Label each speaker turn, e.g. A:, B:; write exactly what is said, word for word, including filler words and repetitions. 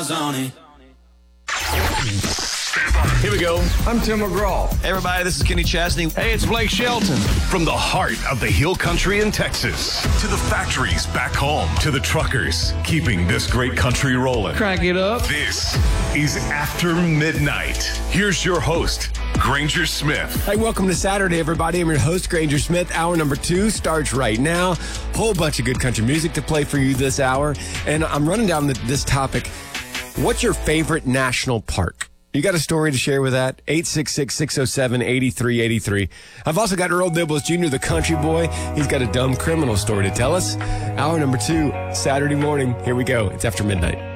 A: stars on it.
B: Here we go.
C: I'm Tim McGraw.
B: Hey, everybody, this is Kenny Chesney.
C: Hey, it's Blake Shelton.
D: From the heart of the Hill Country in Texas to the factories back home to the truckers keeping this great country rolling.
C: Crank it up.
D: This is After Midnight. Here's your host, Granger Smith.
E: Hey, welcome to Saturday, everybody. I'm your host, Granger Smith. Hour number two starts right now. Whole bunch of good country music to play for you this hour. And I'm running down the, this topic. What's your favorite national park? You got a story to share with that? eight six six, six oh seven, eight three eight three. I've also got Earl Dibbles Junior, the country boy. He's got a dumb criminal story to tell us. Hour number two, Saturday morning. Here we go. It's After Midnight.